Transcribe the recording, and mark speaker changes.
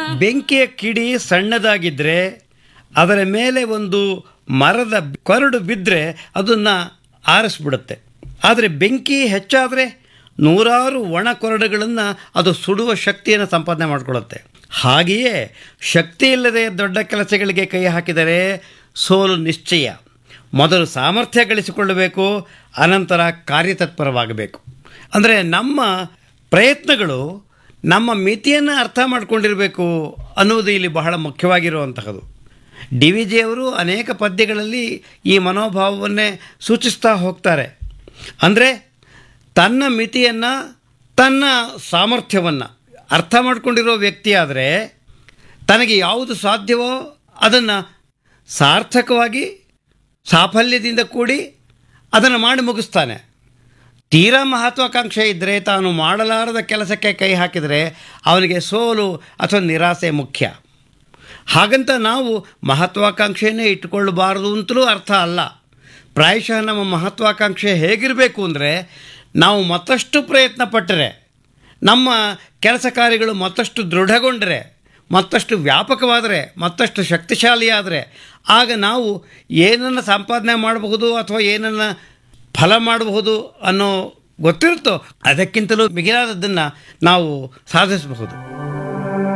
Speaker 1: ಬೆಂಕಿಯ ಕಿಡಿ ಸಣ್ಣದಾಗಿದ್ದರೆ ಅದರ ಮೇಲೆ ಒಂದು ಮರದ ಕೊರಡು ಬಿದ್ದರೆ ಅದನ್ನು ಆರಿಸ್ಬಿಡುತ್ತೆ. ಆದರೆ ಬೆಂಕಿ ಹೆಚ್ಚಾದರೆ ನೂರಾರು ಒಣ ಕೊರಡುಗಳನ್ನು ಅದು ಸುಡುವ ಶಕ್ತಿಯನ್ನು ಸಂಪಾದನೆ ಮಾಡಿಕೊಳ್ಳುತ್ತೆ. ಹಾಗೆಯೇ ಶಕ್ತಿ ಇಲ್ಲದೆ ದೊಡ್ಡ ಕೆಲಸಗಳಿಗೆ ಕೈ ಹಾಕಿದರೆ ಸೋಲು ನಿಶ್ಚಯ. ಮೊದಲು ಸಾಮರ್ಥ್ಯ ಗಳಿಸಿಕೊಳ್ಳಬೇಕು, ಅನಂತರ ಕಾರ್ಯತತ್ಪರವಾಗಬೇಕು. ಅಂದರೆ ನಮ್ಮ ಪ್ರಯತ್ನಗಳು ನಮ್ಮ ಮಿತಿಯನ್ನು ಅರ್ಥ ಮಾಡಿಕೊಂಡಿರಬೇಕು ಅನ್ನುವುದು ಇಲ್ಲಿ ಬಹಳ ಮುಖ್ಯವಾಗಿರುವಂತಹದ್ದು. ಡಿ ವಿ ಜಿಯವರು ಅನೇಕ ಪದ್ಯಗಳಲ್ಲಿ ಈ ಮನೋಭಾವವನ್ನೇ ಸೂಚಿಸ್ತಾ ಹೋಗ್ತಾರೆ. ಅಂದರೆ ತನ್ನ ಮಿತಿಯನ್ನು, ತನ್ನ ಸಾಮರ್ಥ್ಯವನ್ನು ಅರ್ಥ ಮಾಡಿಕೊಂಡಿರೋ ವ್ಯಕ್ತಿಯಾದರೆ ತನಗೆ ಯಾವುದು ಸಾಧ್ಯವೋ ಅದನ್ನು ಸಾರ್ಥಕವಾಗಿ ಸಾಫಲ್ಯದಿಂದ ಕೂಡಿ ಅದನ್ನು ಮಾಡಿ ಮುಗಿಸ್ತಾನೆ. ತೀರಾ ಮಹತ್ವಾಕಾಂಕ್ಷೆ ಇದ್ದರೆ ತಾನು ಮಾಡಲಾರದ ಕೆಲಸಕ್ಕೆ ಕೈ ಹಾಕಿದರೆ ಅವನಿಗೆ ಸೋಲು ಅಥವಾ ನಿರಾಸೆ ಮುಖ್ಯ. ಹಾಗಂತ ನಾವು ಮಹತ್ವಾಕಾಂಕ್ಷೆಯನ್ನೇ ಇಟ್ಟುಕೊಳ್ಳಬಾರದು ಅಂತಲೂ ಅರ್ಥ ಅಲ್ಲ. ಪ್ರಾಯಶಃ ನಮ್ಮ ಮಹತ್ವಾಕಾಂಕ್ಷೆ ಹೇಗಿರಬೇಕು ಅಂದರೆ, ನಾವು ಮತ್ತಷ್ಟು ಪ್ರಯತ್ನ ಪಟ್ಟರೆ, ನಮ್ಮ ಕೆಲಸ ಕಾರ್ಯಗಳು ಮತ್ತಷ್ಟು ದೃಢಗೊಂಡರೆ, ಮತ್ತಷ್ಟು ವ್ಯಾಪಕವಾದರೆ, ಮತ್ತಷ್ಟು ಶಕ್ತಿಶಾಲಿಯಾದರೆ ಆಗ ನಾವು ಏನನ್ನು ಸಂಪಾದನೆ ಮಾಡಬಹುದು ಅಥವಾ ಏನನ್ನು ಫಲ ಮಾಡಬಹುದು ಅನ್ನೋ ಗೊತ್ತಿರುತ್ತೋ ಅದಕ್ಕಿಂತಲೂ ಮಿಗಿಲಾದದ್ದನ್ನು ನಾವು ಸಾಧಿಸಬಹುದು.